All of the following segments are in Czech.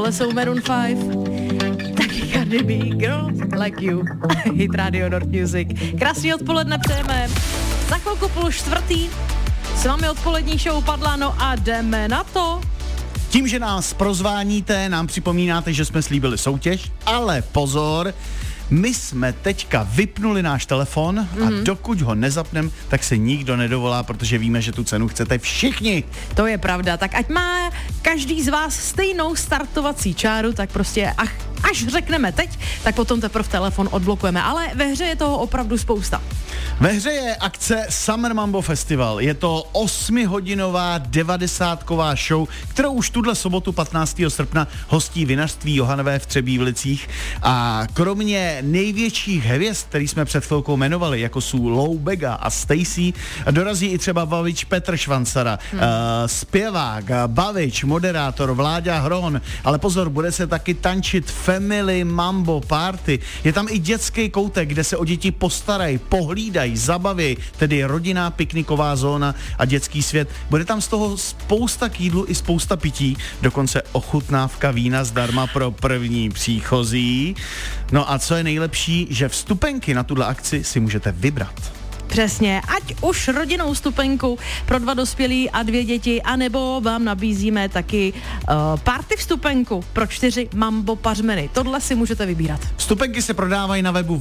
Tohle jsou Maroon 5. Taky Cardi B, Girls Like You. Hit Radio North Music. Krásný odpoledne přejeme. Za chvilku 3:30. S vámi odpolední show Padla, no a jdeme na to. Tím, že nás prozváníte, nám připomínáte, že jsme slíbili soutěž, ale pozor, my jsme teďka vypnuli náš telefon a dokud ho nezapneme, tak se nikdo nedovolá, protože víme, že tu cenu chcete všichni. To je pravda, tak ať má každý z vás stejnou startovací čáru, tak prostě až řekneme teď, tak potom teprve telefon odblokujeme, ale ve hře je toho opravdu spousta. Ve hře je akce Summer Mambo Festival. Je to 8hodinová 90ková show, kterou už tuhle sobotu 15. srpna hostí vinařství Johanové v Třebívlicích. A kromě největších hvězd, který jsme před chvilkou jmenovali, jako jsou Lou Bega a Stacy, dorazí i třeba bavič Petr Švancara, zpěvák, bavič, moderátor Vláďa Hron, ale pozor, bude se taky tančit Family Mambo Party. Je tam i dětský koutek, kde se o děti postarají, pohlídají, zabaví, tedy rodinná pikniková zóna a dětský svět. Bude tam z toho spousta k jídlu i spousta pití, dokonce ochutnávka vína zdarma pro první příchozí. No a co je nejlepší, že vstupenky na tuhle akci si můžete vybrat. Přesně, ať už rodinnou vstupenku pro 2 dospělí a 2 děti, anebo vám nabízíme taky party vstupenku pro 4 mambo pařmeny. Tohle si můžete vybírat. Vstupenky se prodávají na webu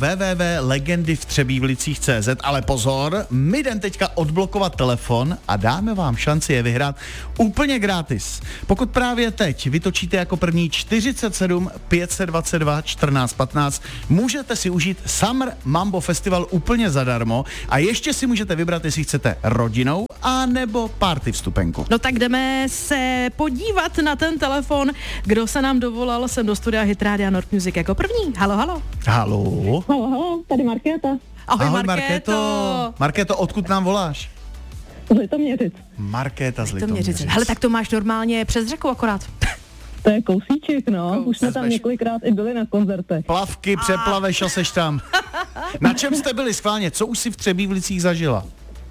www.legendyvtřebívlicích.cz, ale pozor, my jdem teďka odblokovat telefon a dáme vám šanci je vyhrát úplně gratis. Pokud právě teď vytočíte jako první 47 522 14 15, můžete si užít Summer Mambo Festival úplně zadarmo a ještě si můžete vybrat, jestli chcete rodinou a nebo party vstupenku. No tak jdeme se podívat na ten telefon, kdo se nám dovolal sem do studia Hit Radio North Music jako první. Halo, halo. Halo. Halo, tady Markéta. Ahoj Markéto. Markéto, odkud nám voláš? Z Litoměřic. Markéta z Litoměřic. Hele, tak to máš normálně přes řeku akorát. To je kousíček, no. Už jsme tam několikrát i byli na koncertech. Plavky, přeplaveš a seš tam. Na čem jste byli schválně? Co už si v Třebívlicích zažila?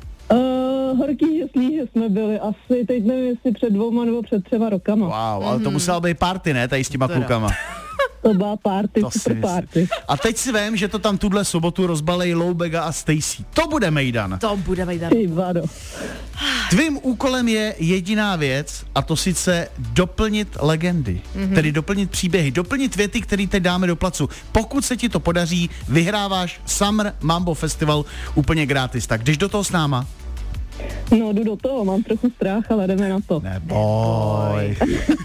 Horký žeslí, že jsme byli asi, teď nevím, jestli před 2 nebo před 3 rokama. Wow, ale to musela být party, ne? Tady s těma klukama. To byla party, To super party. A teď si vím, že to tam tuhle sobotu rozbalej Lou Bega a Stacy. To bude mejdan. To bude mejdan. Ty vado. Tvým úkolem je jediná věc, a to sice doplnit legendy. Tedy doplnit příběhy, doplnit věty, které teď dáme do placu. Pokud se ti to podaří, vyhráváš Summer Mambo Festival úplně gratis. Tak jdeš do toho s náma? No, jdu do toho, mám trochu strach, ale jdeme na to. Neboj.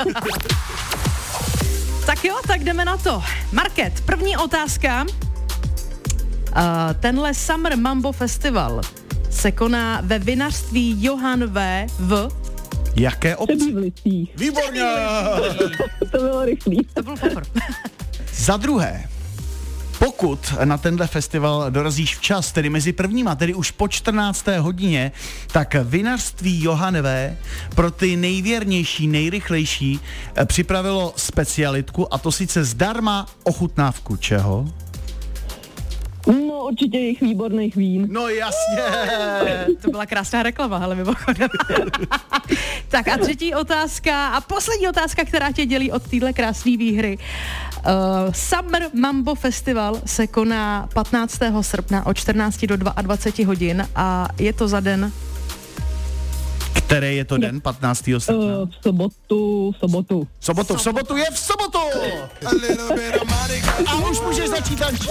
Tak jo, tak jdeme na to. Market, první otázka. Tenhle Summer Mambo Festival se koná ve vinařství Johan v... Jaké obci? Třebívlicích. Výborně! To bylo rychlý. To byl pofor. Za druhé, pokud na tenhle festival dorazíš včas, tedy mezi prvníma, tedy už po 14. hodině, tak vinařství Johanové pro ty nejvěrnější, nejrychlejší připravilo specialitku, a to sice zdarma ochutnávku čeho? No, určitě jejich výborných vín. No jasně! To byla krásná reklama, hele, mimochodem. Tak a třetí otázka a poslední otázka, která tě dělí od téhle krásné výhry. Summer Mambo Festival se koná 15. srpna od 14 do 22 hodin a je to za den... Který je to den, 15. srpna? V sobotu. V sobotu je v sobotu! A už můžeš začít tančit.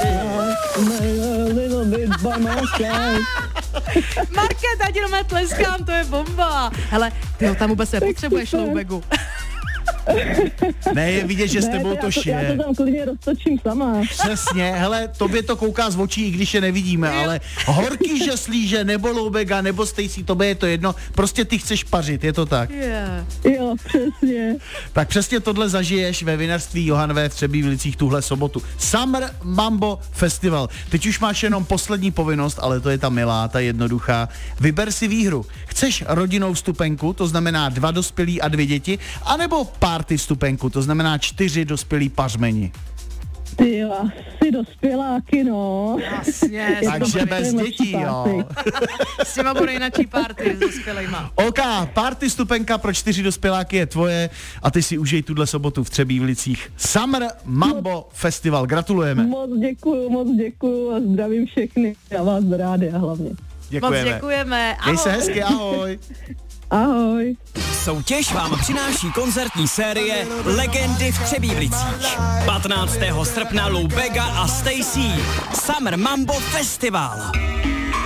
Markéta, já ti doma tleskám, to je bomba. Hele, ty ho tam vůbec nepotřebuješ, Lou Begu. Ne, je vidět, že s tebou to šije. Já to tam klidně roztočím sama. Přesně, hele, tobě to kouká z očí, i když je nevidíme, ale horký žeslíže, nebo Lou Bega, nebo Stacy, tobě je to jedno, prostě ty chceš pařit, je to tak? Yeah. Jo, přesně. Tak přesně tohle zažiješ ve vinařství Johanové v Třebívlicích tuhle sobotu. Summer Mambo Festival. Teď už máš jenom poslední povinnost, ale to je ta milá, ta jednoduchá. Vyber si výhru. Chceš rodinnou vstupenku, to znamená 2 dospělí a 2 děti, anebo party vstupenku, to znamená 4 dospělí pařmeni. Ty asi dospěláky, no. Jasně. Takže bez dětí, jo. S těma bude jináčí party s dospělejma. OK, party stupenka pro 4 dospěláky je tvoje a ty si užij tuhle sobotu v Třebíčích Summer Mambo Festival. Gratulujeme. Moc děkuju a zdravím všechny a vás z rádia hlavně. Děkujeme. Moc děkujeme. Ahoj. Měj se hezky, ahoj. Ahoj. Soutěž vám přináší koncertní série Legendy v Třebíčích. 15. srpna Lou Bega a Stacy. Summer Mambo Festival.